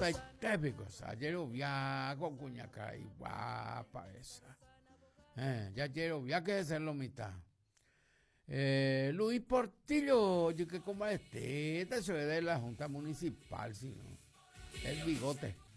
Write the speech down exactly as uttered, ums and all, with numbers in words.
está típico, ayer via con cuñaca y guapa esa. Eh, ya quiero via que hacerlo mitad. Eh, Luis Portillo, oye, que como este, este se ve de la Junta Municipal, si no, el bigote.